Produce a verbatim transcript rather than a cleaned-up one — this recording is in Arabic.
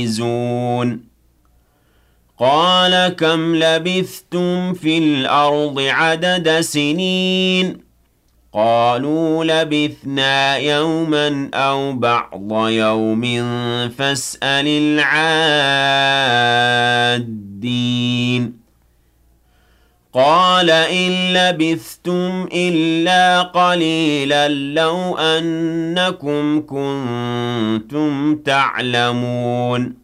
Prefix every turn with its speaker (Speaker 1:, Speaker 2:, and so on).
Speaker 1: زون قال كم لبثتم في الأرض عدد سنين قالوا لبثنا يوما أو بعض يوم فاسأل العادين قال إن لبثتم إلا قليلا لو أنكم كنتم تعلمون